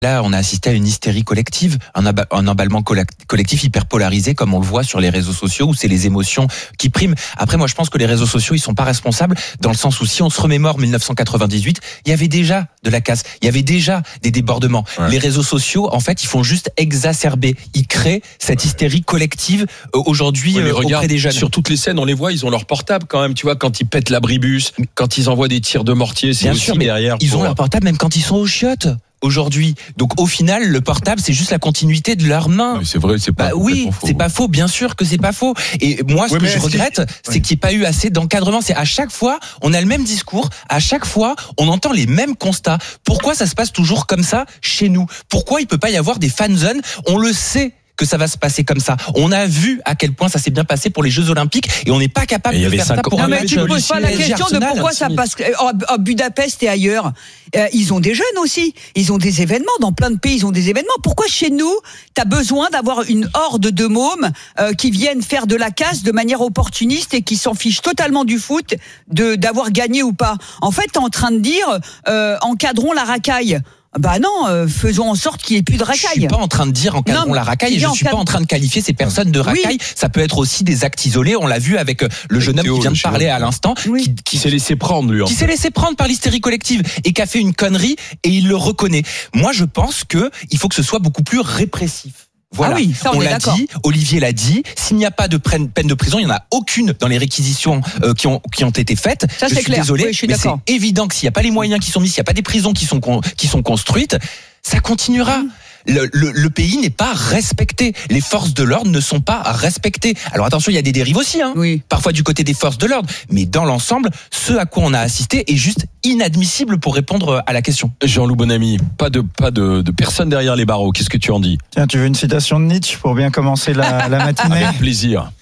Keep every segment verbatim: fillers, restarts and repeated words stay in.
Là, on a assisté à une hystérie collective, un, ab- un emballement collectif hyper polarisé, comme on le voit sur les réseaux sociaux, où c'est les émotions qui priment. Après, moi, je pense que les réseaux sociaux, ils sont pas responsables, dans le sens où si on se remémore dix-neuf cent quatre-vingt-dix-huit, il y avait déjà de la casse, il y avait déjà des débordements. Ouais. Les réseaux sociaux, en fait, ils font juste exacerber, ils créent cette hystérie collective euh, aujourd'hui ouais, euh, auprès des jeunes. Sur toutes les scènes, on les voit, ils ont leur portable quand même, tu vois, quand ils pètent l'abribus, quand ils envoient des tirs de mortier, c'est bien aussi sûr, mais derrière. Ils pour... ont leur portable même quand ils sont aux chiottes. Aujourd'hui. Donc au final, le portable, c'est juste la continuité de leurs mains. Oui, c'est vrai, c'est pas bah, oui, faux. c'est pas faux, bien sûr que c'est pas faux. Et moi, ce ouais, que je regrette, que... c'est ouais. qu'il n'y ait pas eu assez d'encadrement. C'est à chaque fois, on a le même discours, à chaque fois, on entend les mêmes constats. Pourquoi ça se passe toujours comme ça chez nous ? Pourquoi il peut pas y avoir des fan zones ? On le sait que ça va se passer comme ça. On a vu à quel point ça s'est bien passé pour les Jeux Olympiques et on n'est pas capable de faire ça pour non, un mais tu ne poses pas la question de pourquoi ça passe à Budapest et ailleurs. Euh, ils ont des jeunes aussi. Ils ont des événements. Dans plein de pays, ils ont des événements. Pourquoi chez nous, tu as besoin d'avoir une horde de mômes euh, qui viennent faire de la casse de manière opportuniste et qui s'en fichent totalement du foot, de, d'avoir gagné ou pas ? En fait, tu es en train de dire euh, encadrons la racaille. Bah non, euh, faisons en sorte qu'il n'y ait plus de racaille. Je suis pas en train de dire encadrons non, la racaille et je suis encad... pas en train de qualifier ces personnes de racaille. Oui. Ça peut être aussi des actes isolés. On l'a vu avec le jeune homme qui vient de parler à l'instant, oui. qui, qui s'est laissé prendre lui. En qui fait. s'est laissé prendre par l'hystérie collective et qui a fait une connerie et il le reconnaît. Moi, je pense que il faut que ce soit beaucoup plus répressif. Voilà, ah oui, ça, on, on est l'a d'accord. dit, Olivier l'a dit, s'il n'y a pas de peine de prison, il n'y en a aucune dans les réquisitions euh, qui, ont, qui ont été faites. Ça, je c'est suis clair. désolé, oui, je suis mais d'accord. c'est évident que s'il n'y a pas les moyens qui sont mis, s'il n'y a pas des prisons qui sont, qui sont construites, ça continuera. Mmh. Le, le, le pays n'est pas respecté. Les forces de l'ordre ne sont pas respectées. Alors attention, il y a des dérives aussi, hein, oui. parfois du côté des forces de l'ordre. Mais dans l'ensemble, ce à quoi on a assisté est juste inadmissible pour répondre à la question. Jean-Loup Bonamy, pas de pas de, de personne derrière les barreaux. Qu'est-ce que tu en dis ? Tiens, tu veux une citation de Nietzsche pour bien commencer la, la matinée ? Avec plaisir.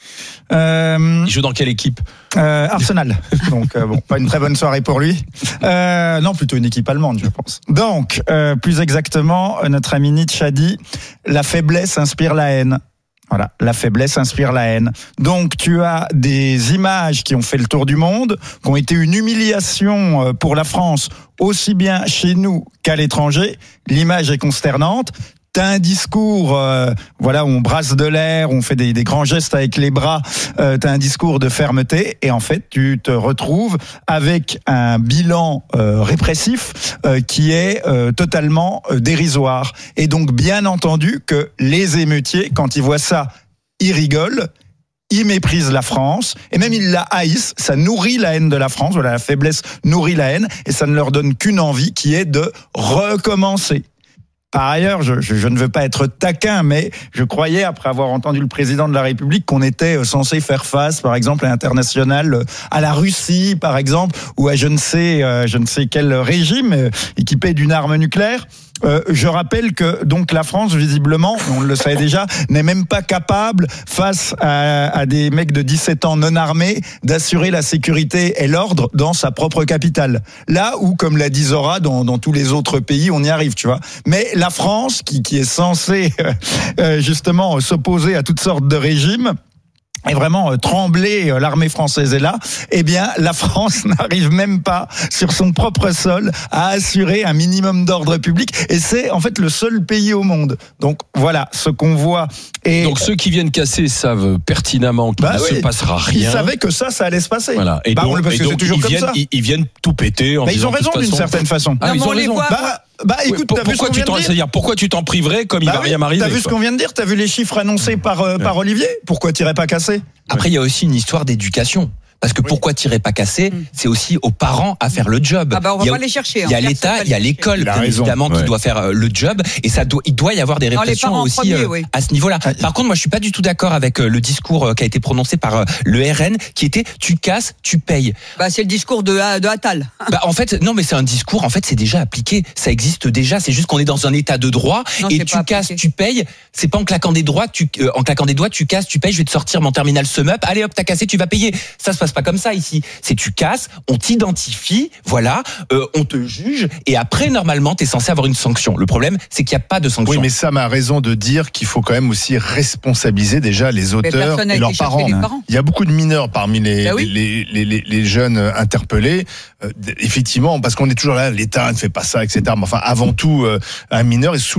Euh, Il joue dans quelle équipe ? euh, Arsenal. Donc euh, bon, pas une très bonne soirée pour lui. Euh, non, plutôt une équipe allemande, je pense. Donc, euh, plus exactement, notre ami Nietzsche a dit « La faiblesse inspire la haine ». Voilà, la faiblesse inspire la haine. Donc tu as des images qui ont fait le tour du monde, qui ont été une humiliation pour la France, aussi bien chez nous qu'à l'étranger. L'image est consternante. T'as un discours, euh, voilà, où on brasse de l'air, où on fait des, des grands gestes avec les bras. Euh, t'as un discours de fermeté, et en fait, tu te retrouves avec un bilan euh, répressif euh, qui est euh, totalement euh, dérisoire. Et donc, bien entendu, que les émeutiers, quand ils voient ça, ils rigolent. Ils méprisent la France, et même ils la haïssent. Ça nourrit la haine de la France. Voilà, la faiblesse nourrit la haine, et ça ne leur donne qu'une envie, qui est de recommencer. Par ailleurs, je, je, je ne veux pas être taquin, mais je croyais, après avoir entendu le président de la République, qu'on était censé faire face, par exemple, à l'international, à la Russie, par exemple, ou à je ne sais, je ne sais quel régime équipé d'une arme nucléaire. Euh, je rappelle que donc la France, visiblement, on le savait déjà, n'est même pas capable, face à, à des mecs de dix-sept ans non armés, d'assurer la sécurité et l'ordre dans sa propre capitale. Là où, comme l'a dit Zora, dans, dans tous les autres pays, on y arrive, tu vois. Mais la France, qui, qui est censée euh, justement s'opposer à toutes sortes de régimes, et vraiment euh, trembler, euh, l'armée française est là, eh bien la France n'arrive même pas sur son propre sol à assurer un minimum d'ordre public, et c'est en fait le seul pays au monde. Donc voilà ce qu'on voit. Et donc ceux qui viennent casser savent pertinemment qu'il bah ne oui, se passera rien. Ils savaient que ça, ça allait se passer. Voilà. Et bah, donc, parce et que donc c'est toujours ils, comme viennent, ça. ils, ils viennent tout péter en bah, disant, ils ont raison d'une certaine façon. Ah, non, ils ont raison. raison. Bah, bah écoute, oui, t'as vu ce pourquoi qu'on tu vient de dire c'est-à-dire pourquoi tu t'en priverais comme bah il va oui, rien m'arriver. T'as vu ce qu'on vient de dire, t'as vu les chiffres annoncés par euh, par Olivier. Pourquoi t'irais pas casser? Après, il y a aussi une histoire d'éducation. Parce que oui. Pourquoi tirer pas casser, mmh. c'est aussi aux parents à faire le job. Ah bah on va il y a, pas les chercher. Il y a l'État, il y a l'école, bien évidemment, ouais. qui doit faire le job, et ça doit, il doit y avoir des répressions non, aussi premier, euh, oui. à ce niveau-là. Par contre, moi, je suis pas du tout d'accord avec le discours qui a été prononcé par le R N, qui était tu casses, tu payes. Bah c'est le discours de de Attal. Bah en fait, non, mais c'est un discours. En fait, c'est déjà appliqué. Ça existe déjà. C'est juste qu'on est dans un état de droit, non, et tu casses, tu payes. C'est pas en claquant des doigts, tu, euh, en claquant des doigts, tu casses, tu payes. Je vais te sortir mon terminal sum up. Allez hop, t'as cassé, tu vas payer. Ça se passe passe pas comme ça ici. C'est tu casses, on t'identifie, voilà, euh, on te juge et après normalement t'es censé avoir une sanction. Le problème, c'est qu'il n'y a pas de sanction. Oui, mais Sam a raison de dire qu'il faut quand même aussi responsabiliser déjà les auteurs et leurs parents. parents. Il y a beaucoup de mineurs parmi les, bah oui. les, les, les, les jeunes interpellés. Euh, effectivement, parce qu'on est toujours là, l'État ne fait pas ça, et cetera. Mais enfin, avant tout, euh, un mineur est sous